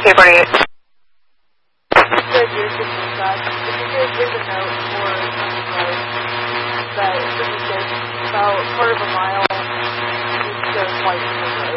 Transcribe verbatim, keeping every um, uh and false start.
K forty-eight. Good, you're good with that. If you could leave a note for someone that it's going to take about a quarter of a mile east of White River.